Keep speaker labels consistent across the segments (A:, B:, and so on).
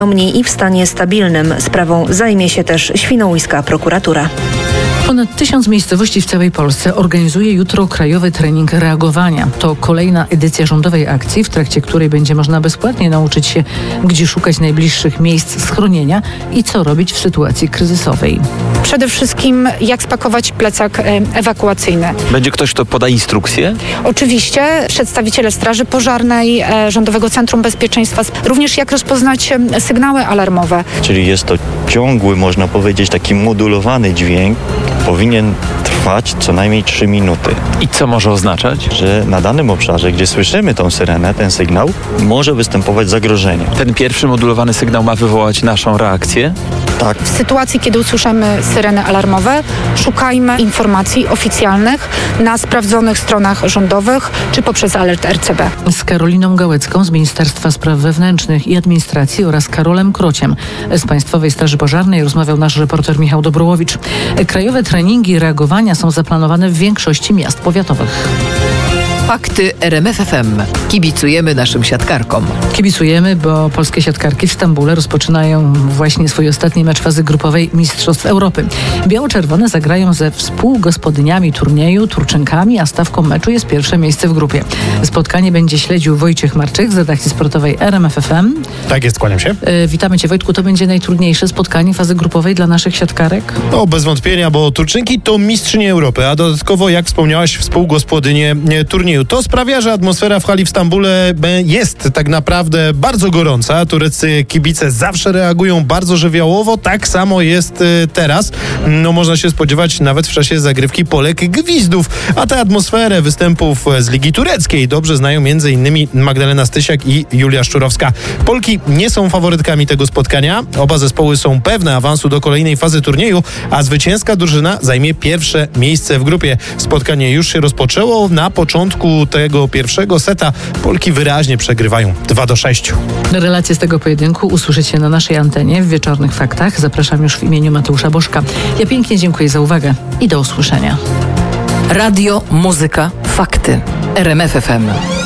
A: I w stanie stabilnym. Sprawą zajmie się też świnoujska prokuratura.
B: Ponad 1000 miejscowości w całej Polsce organizuje jutro krajowy trening reagowania. To kolejna edycja rządowej akcji, w trakcie której będzie można bezpłatnie nauczyć się, gdzie szukać najbliższych miejsc schronienia i co robić w sytuacji kryzysowej.
C: Przede wszystkim jak spakować plecak ewakuacyjny.
D: Będzie ktoś, kto poda instrukcje?
C: Oczywiście przedstawiciele Straży Pożarnej, Rządowego Centrum Bezpieczeństwa, również jak rozpoznać sygnały alarmowe.
E: Czyli jest to ciągły, można powiedzieć, taki modulowany dźwięk. Powinien trwać co najmniej 3 minuty.
D: I co może oznaczać?
E: Że na danym obszarze, gdzie słyszymy tą syrenę, ten sygnał, może występować zagrożenie.
D: Ten pierwszy modulowany sygnał ma wywołać naszą reakcję?
E: Tak.
C: W sytuacji, kiedy usłyszymy syreny alarmowe, szukajmy informacji oficjalnych na sprawdzonych stronach rządowych czy poprzez alert RCB.
B: Z Karoliną Gałecką z Ministerstwa Spraw Wewnętrznych i Administracji oraz Karolem Krociem z Państwowej Straży Pożarnej rozmawiał nasz reporter Michał Dobrołowicz. Krajowe treningi reagowania są zaplanowane w większości miast powiatowych.
F: Fakty RMF FM. Kibicujemy naszym siatkarkom.
B: Kibicujemy, bo polskie siatkarki w Stambule rozpoczynają właśnie swój ostatni mecz fazy grupowej Mistrzostw Europy. Biało-czerwone zagrają ze współgospodyniami turnieju, Turczynkami, a stawką meczu jest pierwsze miejsce w grupie. Spotkanie będzie śledził Wojciech Marczyk z redakcji sportowej RMF FM.
G: Tak jest, kłaniam się.
B: Witamy Cię, Wojtku. To będzie najtrudniejsze spotkanie fazy grupowej dla naszych siatkarek?
G: No, bez wątpienia, bo Turczynki to mistrzynie Europy, a dodatkowo, jak wspomniałaś, współgospodynie turnieju. To sprawia, że atmosfera w hali w Stambule jest tak naprawdę bardzo gorąca. Tureccy kibice zawsze reagują bardzo żywiołowo. Tak samo jest teraz. No, można się spodziewać nawet w czasie zagrywki Polek gwizdów. A tę atmosferę występów z Ligi Tureckiej dobrze znają m.in. Magdalena Stysiak i Julia Szczurowska. Polki nie są faworytkami tego spotkania. Oba zespoły są pewne awansu do kolejnej fazy turnieju, a zwycięska drużyna zajmie pierwsze miejsce w grupie. Spotkanie już się rozpoczęło. Na początku tego pierwszego seta Polki wyraźnie przegrywają 2-6.
B: Relacje z tego pojedynku usłyszycie na naszej antenie w Wieczornych Faktach. Zapraszam już w imieniu Mateusza Bożka. Ja pięknie dziękuję za uwagę i do usłyszenia.
F: Radio, muzyka, fakty. RMF FM.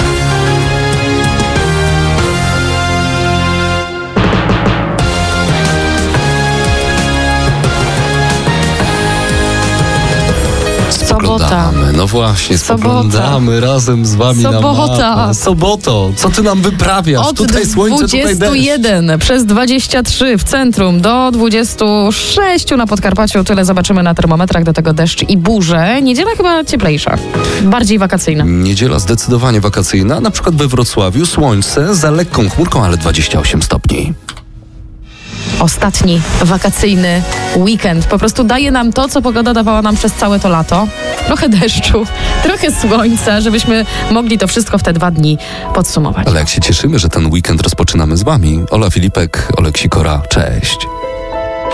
H: Spoglądamy. No właśnie, spoglądamy razem z wami na mapę. Soboto, co ty nam wyprawiasz?
I: Od
H: tutaj słońce,
I: 21
H: tutaj deszcz.
I: przez 23 w centrum do 26 na Podkarpaciu. Tyle zobaczymy na termometrach, do tego deszcz i burze. Niedziela chyba cieplejsza, bardziej wakacyjna.
H: Niedziela zdecydowanie wakacyjna. Na przykład we Wrocławiu słońce za lekką chmurką, ale 28 stopni.
I: Ostatni wakacyjny weekend po prostu daje nam to, co pogoda dawała nam przez całe to lato. Trochę deszczu, trochę słońca, żebyśmy mogli to wszystko w te 2 dni podsumować.
H: Ale jak się cieszymy, że ten weekend rozpoczynamy z wami. Ola Filipek, Olek Sikora, cześć.